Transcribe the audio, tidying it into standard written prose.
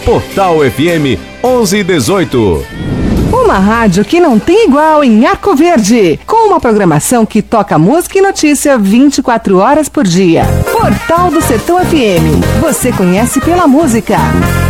Portal FM 1118. Uma rádio que não tem igual em Arco Verde, com uma programação que toca música e notícia 24 horas por dia. Portal do Sertão FM. Você conhece pela música.